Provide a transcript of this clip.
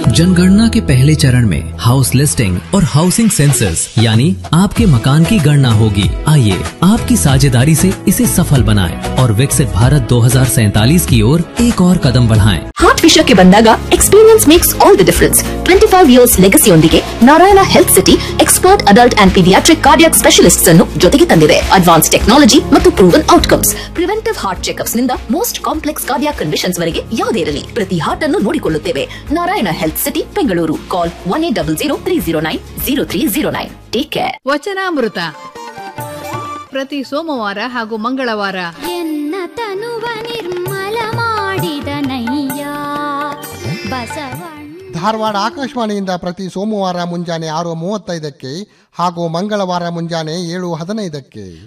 जनगणना के पहले चरण में हाउस लिस्टिंग और हाउसिंग सेंसस यानी आपके मकान की गणना होगी। आइए आपकी साझेदारी से इसे सफल बनाएं और विकसित भारत 2047 की ओर एक और कदम बढ़ाएं। ಹಾರ್ಟ್ ವಿಷಯಕ್ಕೆ ಬಂದಾಗ experience makes all the difference. 25 years ಲೆಗಸಿಯೊಂದಿಗೆ Narayana health city expert adult and paediatric cardiac specialists ಅನ್ನು ಜೊತೆಗೆ ತಂದಿದೆ. ಅಡ್ವಾನ್ಸ್ ಟೆಕ್ನಾಲಜಿ ಮತ್ತು proven outcomes. Preventive heart checkups ನಿಂದ ಮೋಸ್ಟ್ ಕಾಂಪ್ಲೆಕ್ಸ್ ಕಾರ್ಡಿಯಾಕ್ ಕಂಡೀಷನ್ಸ್ ವರೆಗೆ ಯಾವುದೇ ಇರಲಿ ಪ್ರತಿ ಹಾರ್ಟ್ ಅನ್ನು ನೋಡಿಕೊಳ್ಳುತ್ತೇವೆ. Narayana health city Bengaluru. ಕಾಲ್ 180030900309. Take care. ವಚನಾಮೃತ ಪ್ರತಿ ಸೋಮವಾರ ಹಾಗೂ ಮಂಗಳವಾರ ಎನ್ನ ತನುವ ನಿರ್ಮಲ ಮಾಡಿದ ನಯ್ಯ ಬಸವಣ್ಣ. ಧಾರವಾಡ ಆಕಾಶವಾಣಿಯಿಂದ ಪ್ರತಿ ಸೋಮವಾರ ಮುಂಜಾನೆ 6:35 ಹಾಗೂ ಮಂಗಳವಾರ ಮುಂಜಾನೆ 7:15